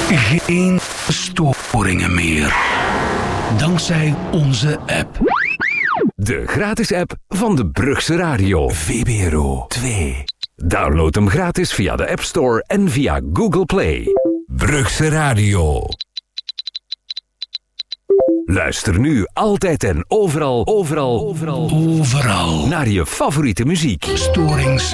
Geen storingen meer. Dankzij onze app. De gratis app van de Brugse Radio. VPRO 2. Download hem gratis via de App Store en via Google Play. Brugse Radio. Luister nu altijd en overal naar je favoriete muziek. Storings